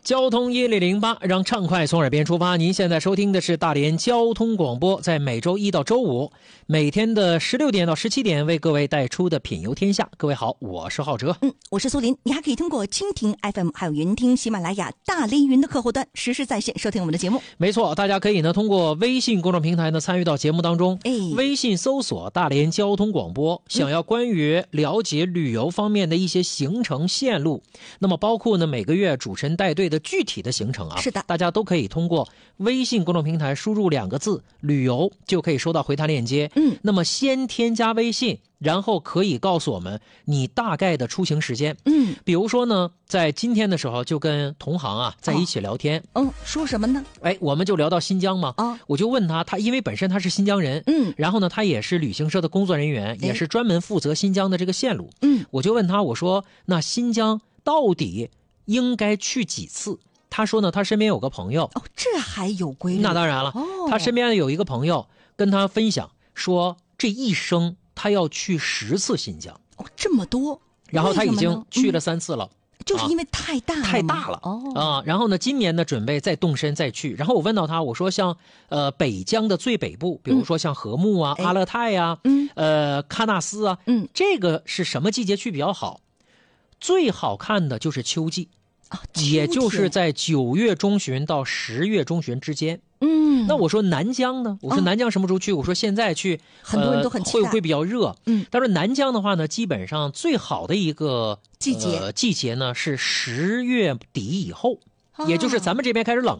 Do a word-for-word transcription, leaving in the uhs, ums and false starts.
交通一零零八，让畅快从耳边出发。您现在收听的是大连交通广播，在每周一到周五每天的十六点到十七点为各位带出的品游天下。各位好，我是浩哲。 嗯，我是苏林。你还可以通过蜻蜓 F M 还有云听、喜马拉雅、大连云的客户端实时在线收听我们的节目。 没错，大家可以呢通过微信公众平台呢参与到节目当中。 哎， 微信搜索大连交通广播，想要关于了解旅游方面的一些行程线路，那么包括呢每个月主持人带队的具体的行程啊， 是的， 大家都可以通过微信公众平台输入两个字旅游，就可以收到回弹链接。 嗯， 那么先添加微信，然后可以告诉我们你大概的出行时间。 嗯， 比如说呢，在今天的时候就跟同行啊在一起聊天。 嗯、哦，说什么呢？ 哎，我们就聊到新疆嘛。 啊， 我就问他，他因为本身他是新疆人， 嗯， 然后呢，他也是旅行社的工作人员，也是专门负责新疆的这个线路。 嗯， 我就问他，我说那新疆到底应该去几次？他说呢，他身边有个朋友。 哦，这还有规律？ 那当然了， 哦， 他身边有一个朋友跟他分享说，这一生他要去十次新疆。 哦，这么多， 然后他已经去了三次了。 嗯，就是因为太大了， 太大了哦啊！然后呢，今年呢准备再动身再去。然后我问到他，我说像呃北疆的最北部，比如说像和木啊、 嗯、 阿勒泰呀、 嗯、 呃喀纳斯啊， 嗯， 这个是什么季节去比较好？最好看的就是秋季。 啊， 也就是在九月中旬到十月中旬之间。 嗯， 那我说南疆呢？我说南疆什么时候去？哦、我说现在去， 很多人都很期待， 呃、会不会比较热？ 嗯， 他说南疆的话呢，基本上最好的一个季节、 呃、季节呢是十月底以后。也就是咱们这边开始冷